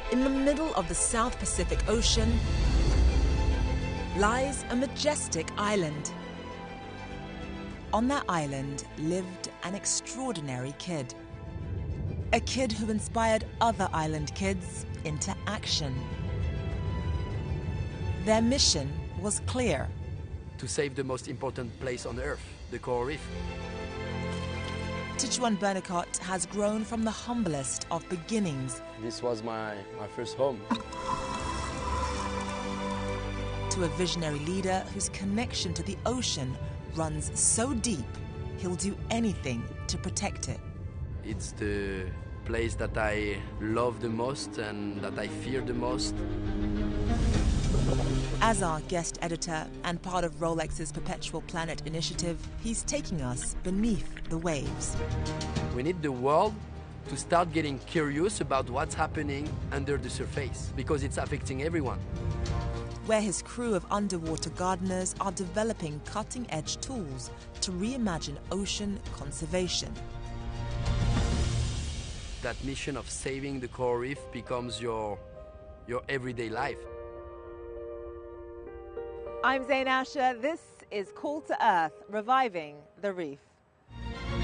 In the middle of the South Pacific Ocean lies a majestic island. On that island lived an extraordinary kid. A kid who inspired other island kids into action. Their mission was clear: to save the most important place on Earth, the coral reef. Tichuan Burnacott has grown from the humblest of beginnings. This was my first home. To a visionary leader whose connection to the ocean runs so deep, he'll do anything to protect it. It's the place that I love the most and that I fear the most. As our guest editor and part of Rolex's Perpetual Planet initiative, he's taking us beneath the waves. We need the world to start getting curious about what's happening under the surface, because it's affecting everyone. Where his crew of underwater gardeners are developing cutting-edge tools to reimagine ocean conservation. That mission of saving the coral reef becomes your everyday life. I'm Zain Asher. This is Call to Earth, Reviving the Reef.